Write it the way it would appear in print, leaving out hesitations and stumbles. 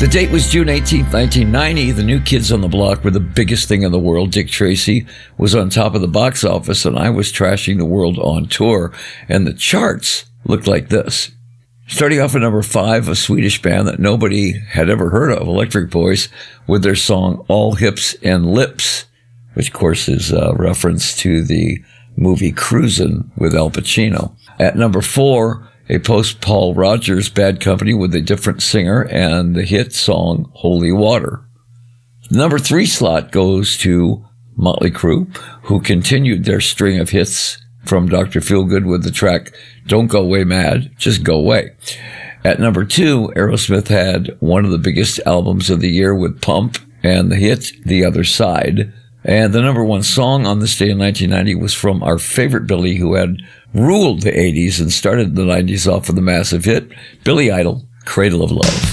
The date was June 18th, 1990. The New Kids on the Block were the biggest thing in the world. Dick Tracy was on top of the box office, and I was trashing the world on tour. And the charts looked like this. Starting off at number 5, a Swedish band that nobody had ever heard of, Electric Boys, with their song All Hips and Lips, which, of course, is a reference to the movie Cruisin' with Al Pacino. At number 4, a post-Paul Rogers Bad Company with a different singer and the hit song Holy Water. The number 3 slot goes to Motley Crue, who continued their string of hits from Dr. Feelgood with the track Don't Go Away Mad, Just Go Away. At number 2, Aerosmith had one of the biggest albums of the year with Pump and the hit The Other Side. And the number 1 song on this day in 1990 was from our favorite Billy, who had ruled the 80s and started the 90s off with a massive hit, Billy Idol, Cradle of Love.